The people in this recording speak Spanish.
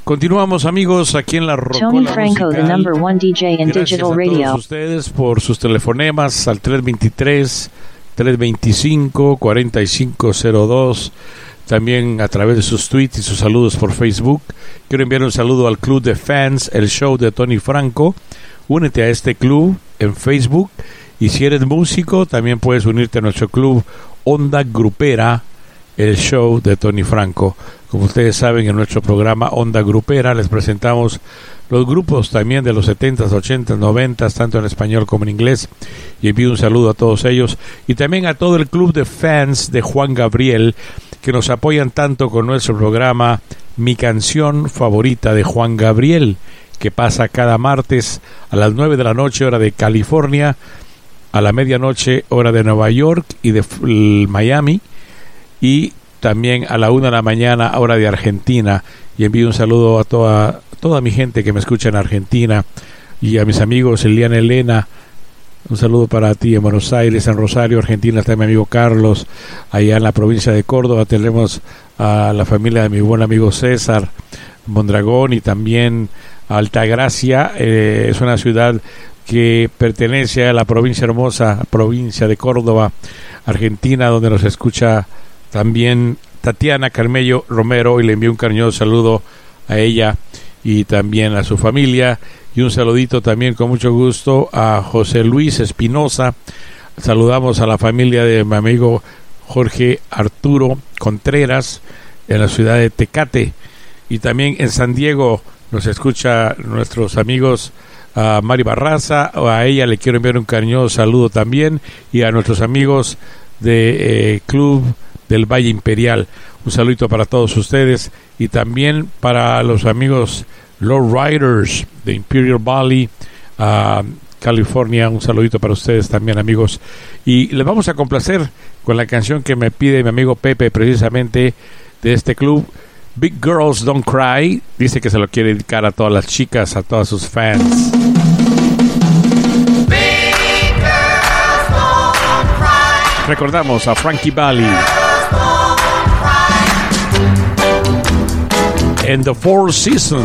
Continuamos, amigos, aquí en la Rocola Tony Franco, Musical. the number one DJ in Gracias digital a radio. todos ustedes por sus telefonemas al 323-325-4502. También a través de sus tweets y sus saludos por Facebook. Quiero enviar un saludo al Club de Fans, el show de Tony Franco. Únete a este club en Facebook. Y si eres músico, también puedes unirte a nuestro club Onda Grupera, el show de Tony Franco. Como ustedes saben, en nuestro programa Onda Grupera les presentamos los grupos también de los 70s, 80s, 90s, tanto en español como en inglés. Y envío un saludo a todos ellos. Y también a todo el club de fans de Juan Gabriel, que nos apoyan tanto con nuestro programa Mi Canción Favorita de Juan Gabriel, que pasa cada martes a las 9 de la noche, hora de California, a la medianoche, hora de Nueva York y de Miami, y también a la 1 de la mañana, hora de Argentina. Y envío un saludo a toda mi gente que me escucha en Argentina, y a mis amigos Eliana, Elena. Un saludo para ti en Buenos Aires, en Rosario, Argentina. Está mi amigo Carlos. Allá en la provincia de Córdoba tenemos a la familia de mi buen amigo César Mondragón, y también a Altagracia. Es una ciudad que pertenece a la provincia hermosa, provincia de Córdoba, Argentina, donde nos escucha también Tatiana Carmello Romero, y le envío un cariñoso saludo a ella y también a su familia. Y un saludito también con mucho gusto a José Luis Espinosa. Saludamos a la familia de mi amigo Jorge Arturo Contreras en la ciudad de Tecate. Y también en San Diego nos escucha nuestros amigos a Mari Barraza. A ella le quiero enviar un cariñoso saludo también. Y a nuestros amigos de Club del Valle Imperial. Un saludito para todos ustedes. Y también para los amigos Lord Riders de Imperial Valley, California. Un saludito para ustedes también, amigos. Y les vamos a complacer con la canción que me pide mi amigo Pepe, precisamente de este club, Big Girls Don't Cry. Dice que se lo quiere dedicar a todas las chicas, a todas sus fans. Big girls don't cry. Recordamos a Frankie Valli en The Four Seasons.